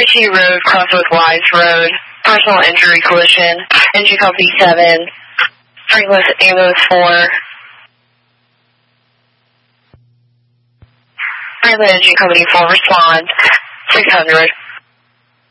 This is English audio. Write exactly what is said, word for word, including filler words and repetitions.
Ritchie Road, Crossroads Wise Road, personal injury collision, engine company seven, Franklin ambulance four, Franklin engine company four, respond, six hundred.